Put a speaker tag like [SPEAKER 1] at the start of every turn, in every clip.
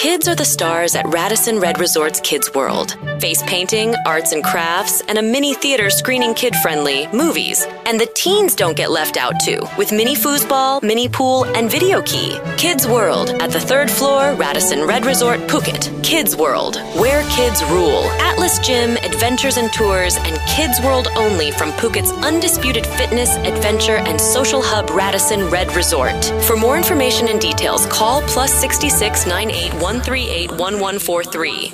[SPEAKER 1] Kids are the stars at Radisson Red Resort's Kids World. Face painting, arts and crafts, and a mini theater screening kid-friendly movies. And the teens don't get left out too, with mini foosball, mini pool, and video key. Kids World at the 3rd floor, Radisson Red Resort, Phuket. Kids World, where kids rule. Atlas Gym, adventures and tours, and Kids World only from Phuket's undisputed fitness, adventure, and social hub Radisson Red Resort. For more information and details, call +66 98 138 1143.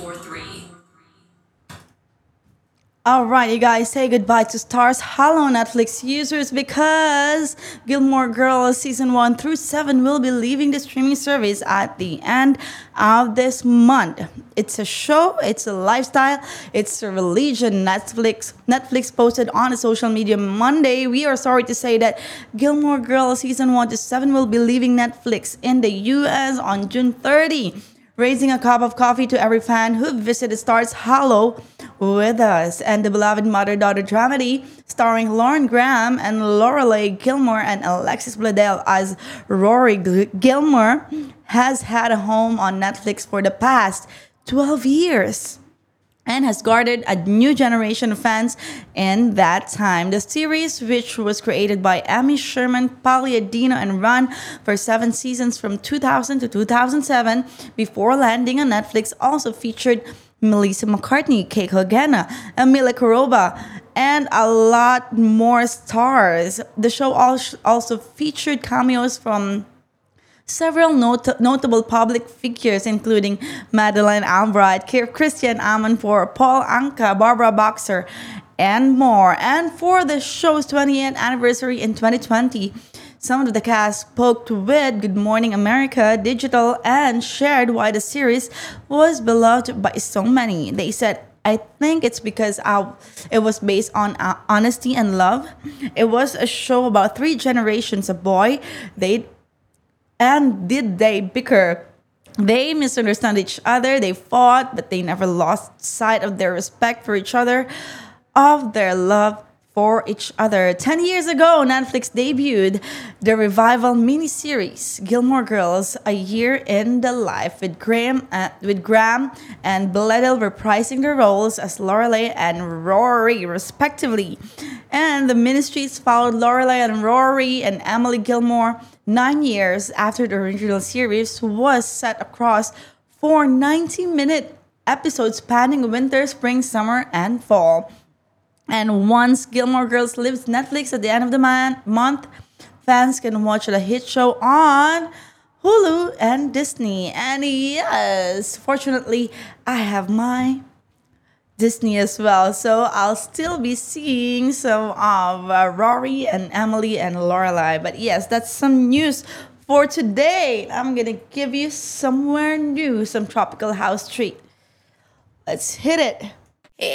[SPEAKER 2] All right, you guys, say goodbye to stars. Hello, Netflix users, because Gilmore Girls Season 1 through 7 will be leaving the streaming service at the end of this month. It's a show, it's a lifestyle, it's a religion. Netflix posted on a social media Monday, "We are sorry to say that Gilmore Girls Season 1 to 7 will be leaving Netflix in the US on June 30. Raising a cup of coffee to every fan who visited Stars Hollow with us." And the beloved mother-daughter dramedy starring Lauren Graham and Lorelai Gilmore and Alexis Bledel as Rory Gilmore has had a home on Netflix for the past 12 years and has garnered a new generation of fans in that time. The series, which was created by Amy Sherman Palladino and run for 7 seasons from 2000 to 2007 before landing on Netflix, also featured Melissa McCartney, Keiko Agena, Emilia Kurova, and a lot more stars. The show also featured cameos from several notable public figures, including Madeleine Albright, Christian Amanpour, Paul Anka, Barbara Boxer, and more. And for the show's 20th anniversary in 2020, some of the cast spoke with Good Morning America Digital and shared why the series was beloved by so many. They said, "I think it's because it was based on honesty and love. It was a show about 3 generations of boy. Did they bicker? They misunderstood each other. They fought, but they never lost sight of their respect for each other, of their love for each other." 10 years ago, Netflix debuted the revival miniseries Gilmore Girls: A Year in the Life, with Graham and Bledel reprising their roles as Lorelai and Rory, respectively. And the miniseries followed Lorelai and Rory and Emily Gilmore 9 years after the original series was set across 4 90-minute episodes spanning winter, spring, summer, and fall. And once Gilmore Girls leaves Netflix at the end of the month, fans can watch the hit show on Hulu and Disney. And yes, fortunately, I have my Disney as well, so I'll still be seeing some of Rory and Emily and Lorelai. But yes, that's some news for today. I'm gonna give you somewhere new, some tropical house treat. Let's hit it.